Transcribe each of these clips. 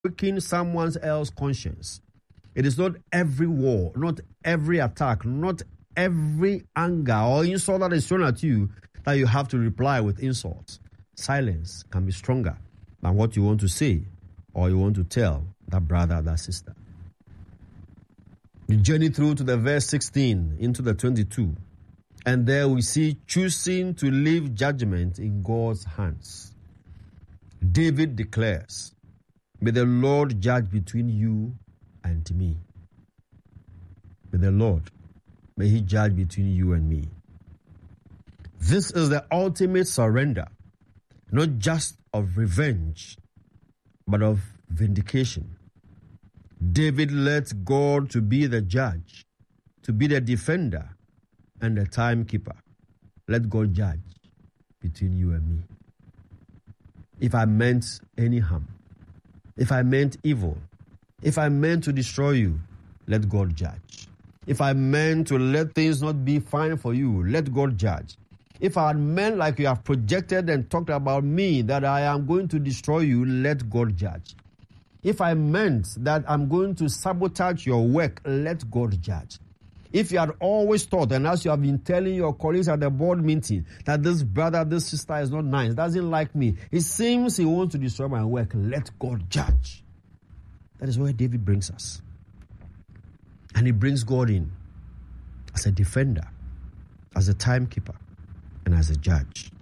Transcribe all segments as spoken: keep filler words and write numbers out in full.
breaking someone else's conscience. It is not every war, not every attack, not every anger or insult that is thrown at you that you have to reply with insults. Silence can be stronger than what you want to say or you want to tell that brother, that sister. We journey through to the verse sixteen into the twenty-two. And there we see choosing to leave judgment in God's hands. David declares, "May the Lord judge between you and me." May the Lord, may he judge between you and me. This is the ultimate surrender, not just of revenge, but of vindication. David lets God to be the judge, to be the defender, and the timekeeper. Let God judge between you and me. If I meant any harm, if I meant evil, if I meant to destroy you, let God judge. If I meant to let things not be fine for you, let God judge. If I had meant like you have projected and talked about me that I am going to destroy you, let God judge. If I meant that I'm going to sabotage your work, let God judge. If you had always thought, and as you have been telling your colleagues at the board meeting, that this brother, this sister is not nice, doesn't like me, it seems he wants to destroy my work, let God judge. That is where David brings us. And he brings God in as a defender, as a timekeeper, and as a judge.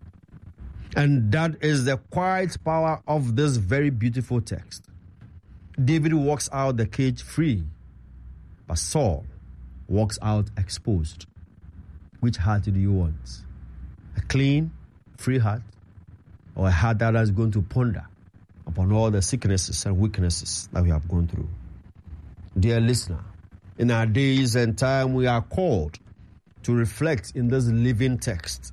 And that is the quiet power of this very beautiful text. David walks out the cage free, but Saul walks out exposed. Which heart do you want? A clean, free heart, or a heart that is going to ponder upon all the sicknesses and weaknesses that we have gone through? Dear listener, in our days and time, we are called to reflect in this living text,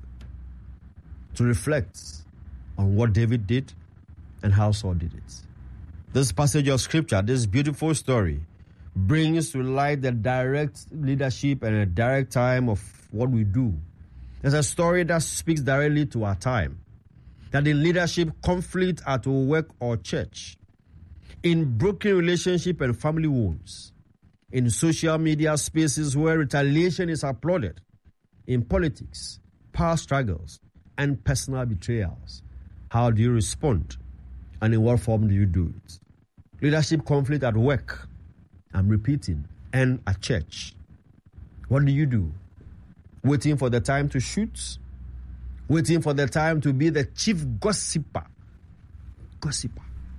to reflect on what David did and how Saul did it. This passage of scripture, this beautiful story, brings to light the direct leadership and a direct time of what we do. There's a story that speaks directly to our time. That in leadership, conflict at work or church, in broken relationship and family wounds, in social media spaces where retaliation is applauded, in politics, power struggles, and personal betrayals. How do you respond? And in what form do you do it? Leadership conflict at work, I'm repeating, and at church. What do you do? Waiting for the time to shoot? Waiting for the time to be the chief gossiper? Gossiper.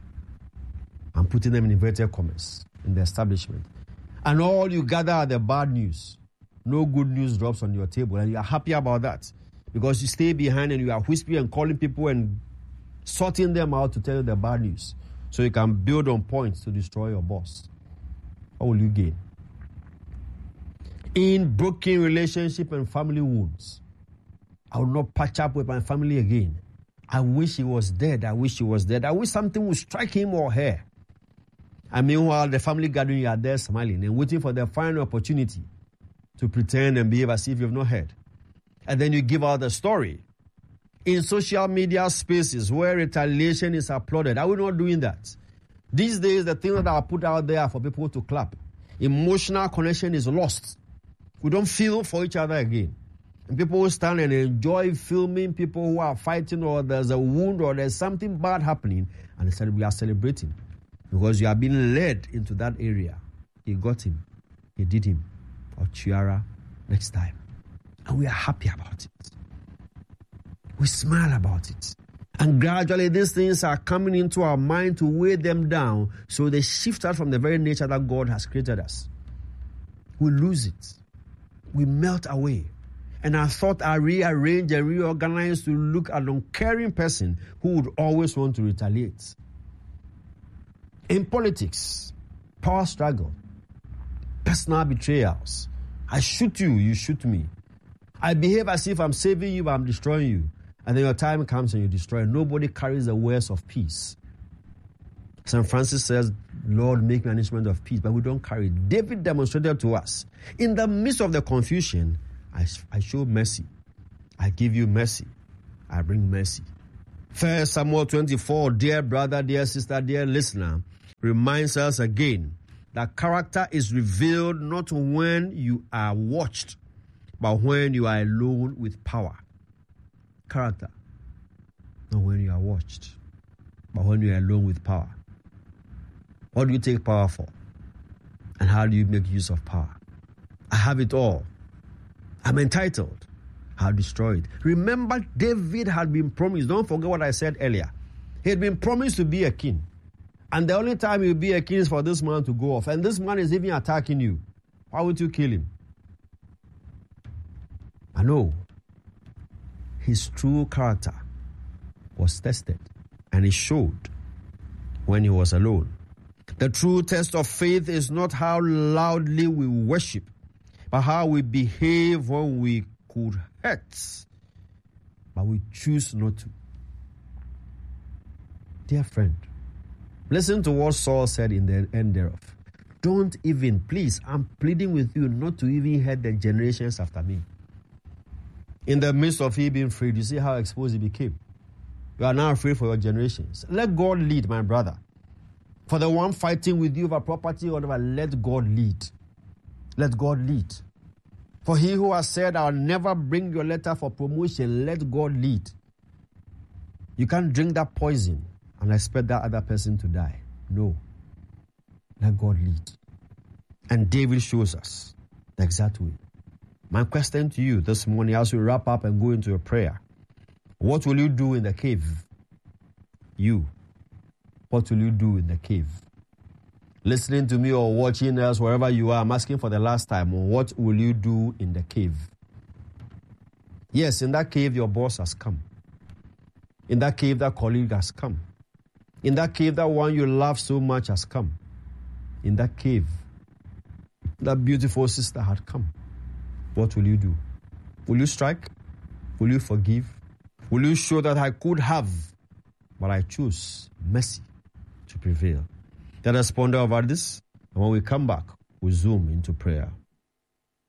I'm putting them in inverted commas in the establishment. And all you gather are the bad news. No good news drops on your table, and you are happy about that because you stay behind and you are whispering and calling people and sorting them out to tell you the bad news so you can build on points to destroy your boss. What will you gain? In broken relationship and family wounds, I will not patch up with my family again. I wish he was dead. I wish he was dead. I wish something would strike him or her. And meanwhile, the family gathering, you are there smiling and waiting for the final opportunity to pretend and behave as if you've not heard. And then you give out the story. In social media spaces where retaliation is applauded, are we not doing that? These days, the things that are put out there are for people to clap. Emotional connection is lost. We don't feel for each other again. And people stand and enjoy filming people who are fighting or there's a wound or there's something bad happening and instead we are celebrating because you are being led into that area. He got him. He did him. Or Chiara next time. And we are happy about it. We smile about it. And gradually these things are coming into our mind to weigh them down so they shift us from the very nature that God has created us. We lose it. We melt away. And our thoughts are rearranged and reorganized to look at an uncaring person who would always want to retaliate. In politics, power struggle, personal betrayals. I shoot you, you shoot me. I behave as if I'm saving you, but I'm destroying you. And then your time comes and you destroy. Nobody carries the words of peace. Saint Francis says, Lord, make me an instrument of peace, but we don't carry it. David demonstrated to us, in the midst of the confusion, I, I show mercy. I give you mercy. I bring mercy. First Samuel twenty-four, dear brother, dear sister, dear listener, reminds us again that character is revealed not when you are watched, but when you are alone with power. Character, not when you are watched, but when you are alone with power. What do you take power for? And how do you make use of power? I have it all. I'm entitled. I'll destroy it. Remember, David had been promised. Don't forget what I said earlier. He had been promised to be a king. And the only time he'll be a king is for this man to go off. And this man is even attacking you. Why would you kill him? I know. His true character was tested. And it showed when he was alone. The true test of faith is not how loudly we worship, but how we behave when we could hurt, but we choose not to. Dear friend, listen to what Saul said in the end thereof. Don't even, please, I'm pleading with you not to even hurt the generations after me. In the midst of he being freed, you see how exposed he became. You are now afraid for your generations. Let God lead, my brother. For the one fighting with you over property or whatever, let God lead. Let God lead. For he who has said, I'll never bring your letter for promotion, let God lead. You can't drink that poison and expect that other person to die. No. Let God lead. And David shows us the exact way. My question to you this morning as we wrap up and go into a prayer. What will you do in the cave? You. What will you do in the cave? Listening to me or watching us wherever you are, I'm asking for the last time, what will you do in the cave? Yes, in that cave, your boss has come. In that cave, that colleague has come. In that cave, that one you love so much has come. In that cave, that beautiful sister had come. What will you do? Will you strike? Will you forgive? Will you show that I could have, but I choose mercy to prevail? Let us ponder over this, and when we come back, we zoom into prayer.